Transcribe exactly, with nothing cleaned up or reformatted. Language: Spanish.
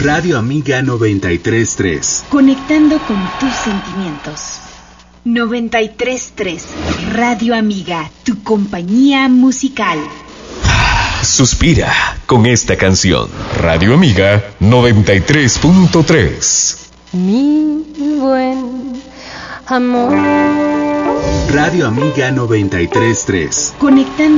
Radio Amiga noventa y tres punto tres. Conectando con tus sentimientos. noventa y tres punto tres. Radio Amiga, tu compañía musical. Suspira con esta canción. Radio Amiga noventa y tres punto tres. Mi buen amor. Radio Amiga noventa y tres punto tres. Conectando